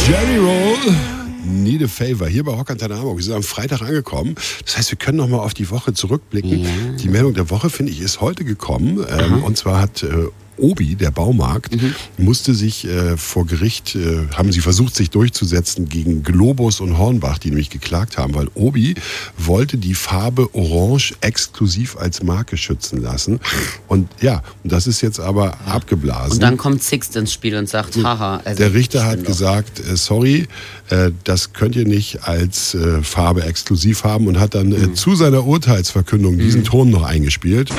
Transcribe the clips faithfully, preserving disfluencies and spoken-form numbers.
Jelly Roll, Need a Favor, hier bei Rock Antenne Hamburg. Wir sind am Freitag angekommen. Das heißt, wir können noch mal auf die Woche zurückblicken. Ja. Die Meldung der Woche, finde ich, ist heute gekommen. Ähm, und zwar hat äh, Obi, der Baumarkt, mhm. musste sich äh, vor Gericht, äh, haben sie versucht, sich durchzusetzen gegen Globus und Hornbach, die nämlich geklagt haben, weil Obi wollte die Farbe Orange exklusiv als Marke schützen lassen. Und ja, und das ist jetzt aber ja. abgeblasen. Und dann kommt Sixt ins Spiel und sagt, haha. Also der Richter hat gesagt, äh, sorry, äh, das könnt ihr nicht als äh, Farbe exklusiv haben und hat dann äh, mhm. zu seiner Urteilsverkündung mhm. diesen Ton noch eingespielt.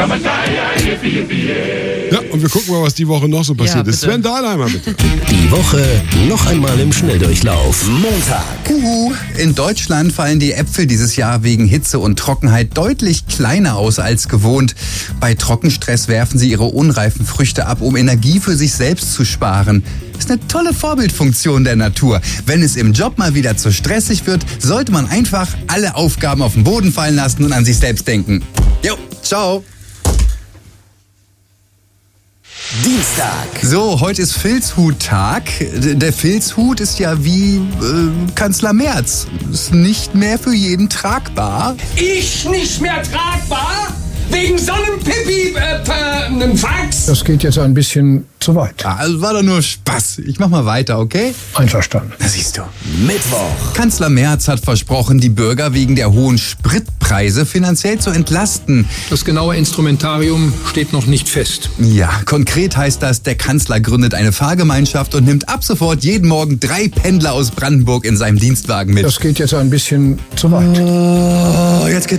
Ja, und wir gucken mal, was die Woche noch so passiert ja, ist. Sven Dahlheimer, bitte. Die Woche noch einmal im Schnelldurchlauf. Montag. Uhu. In Deutschland fallen die Äpfel dieses Jahr wegen Hitze und Trockenheit deutlich kleiner aus als gewohnt. Bei Trockenstress werfen sie ihre unreifen Früchte ab, um Energie für sich selbst zu sparen. Das ist eine tolle Vorbildfunktion der Natur. Wenn es im Job mal wieder zu stressig wird, sollte man einfach alle Aufgaben auf den Boden fallen lassen und an sich selbst denken. Jo, ciao. Dienstag. So, heute ist Filzhuttag. Der Filzhut ist ja wie äh, Kanzler Merz. Ist nicht mehr für jeden tragbar. Ich nicht mehr tragbar? Wegen Sonnenpipi, äh, Fax? Das geht jetzt ein bisschen zu weit. Ja, also war doch nur Spaß. Ich mach mal weiter, okay? Einverstanden. Na siehst du. Mittwoch. Kanzler Merz hat versprochen, die Bürger wegen der hohen Spritpreise finanziell zu entlasten. Das genaue Instrumentarium steht noch nicht fest. Ja, konkret heißt das, der Kanzler gründet eine Fahrgemeinschaft und nimmt ab sofort jeden Morgen drei Pendler aus Brandenburg in seinem Dienstwagen mit. Das geht jetzt ein bisschen zu weit. Oh, jetzt geht